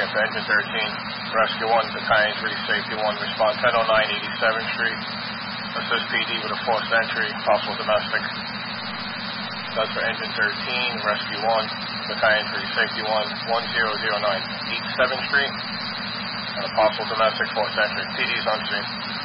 for engine 13, rescue 1, battalion 3, safety 1, respond 1009 87th Street, assist PD with a forced entry, possible domestic. That's for engine 13, rescue 1, battalion 3, safety 1, 1009 87th Street, and a possible domestic forced entry. PD's on scene.